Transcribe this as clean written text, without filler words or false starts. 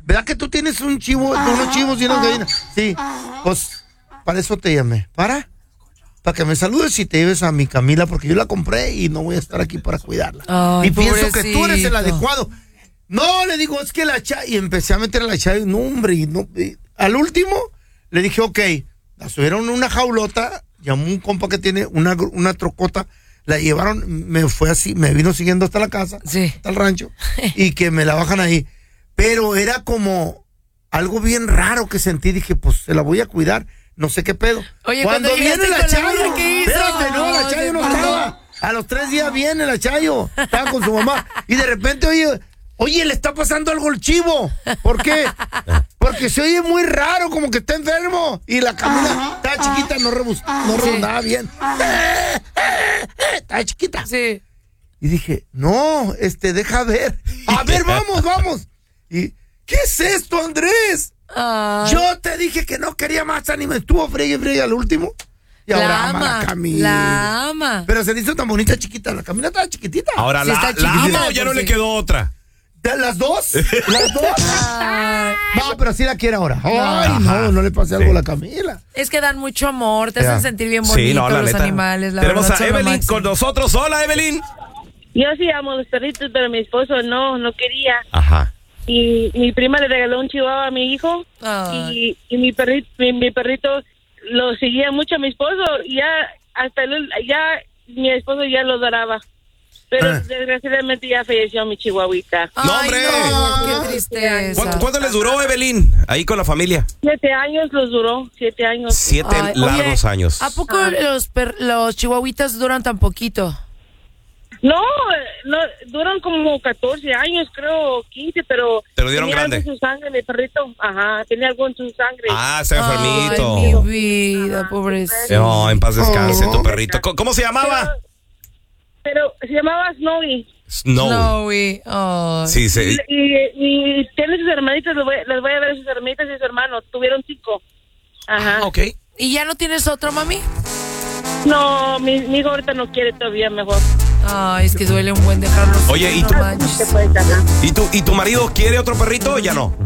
¿verdad que tú tienes un chivo, unos chivos y unas gallinas? Sí, pues para eso te llamé. Para que me saludes y te lleves a mi Camila, porque yo la compré y no voy a estar aquí para cuidarla. Ay, y pienso que tú eres el pobrecito. adecuado. No, le digo, es que la Chayo, y empecé a meter a la Chayo, no, hombre, al último le dije, ok, la subieron en una jaulota, llamó un compa que tiene una trocota, la llevaron, me fue así, me vino siguiendo hasta la casa, hasta el rancho, y que me la bajan ahí. Pero era como algo bien raro que sentí, dije, pues se la voy a cuidar, no sé qué pedo. Oye, cuando viene la Chayo, ¿qué hizo? espérate, no, la Chayo no estaba. A los 3 días viene la Chayo, estaba con su mamá, y de repente, oye, le está pasando algo al chivo. ¿Por qué? Porque se oye muy raro, como que está enfermo. Y la Camila estaba chiquita, no rebundaba bien. Estaba chiquita. Sí. Y dije, no, deja ver. A ver, vamos. Y, ¿qué es esto, Andrés? Ay. Yo te dije que no quería más anime. Estuvo friegue al último. Y ahora ama a la Camila. La ama. Pero se le hizo tan bonita chiquita. La Camila estaba chiquitita. Ahora Sí, la está chiquitita, ama o ya no pues, le sí. quedó otra. ¿Las dos? ¿Las dos? Ay. No, pero sí la quiere ahora. Ay, no le pase algo a la Camila. Es que dan mucho amor, te hacen sentir bien bonito Sí, no, la los neta. animales. La Tenemos verdad, a son lo Evelyn máximo. con nosotros. Hola, Evelyn. Yo sí amo a los perritos, pero mi esposo no quería. Ajá. Y mi prima le regaló un chihuahua a mi hijo. Ay. Y mi perrito lo seguía mucho a mi esposo. Y ya mi esposo ya lo adoraba. Pero desgraciadamente ya falleció mi chihuahuita. No, hombre. No, qué tristeza. ¿Cuánto les duró, Evelyn, ahí con la familia? 7 años los duró, 7 años. 7 Ay, largos oye, años. ¿A poco los chihuahuitas duran tan poquito? No, duran como 14 años, creo, 15, pero... Te lo dieron tenía grande. algo en su sangre, mi perrito. Ajá, tenía algo en su sangre. Ah, está enfermito. Ay, mi vida, pobrecito. No, en paz descanse tu Oh. perrito. ¿Cómo se llamaba? Pero se llamaba Snowy. Snow. Snowy. Oh. Sí, sí. Y tiene sus hermanitas, les voy a ver sus hermanitas y su hermano. Tuvieron 5. Ajá. Ok. ¿Y ya no tienes otro, mami? No, mi hijo ahorita no quiere todavía, mejor. Ay, es que duele un buen dejarlos. Oye, ¿y No tú? manches. Se puede casar. ¿Y tu marido quiere otro perrito o ya no?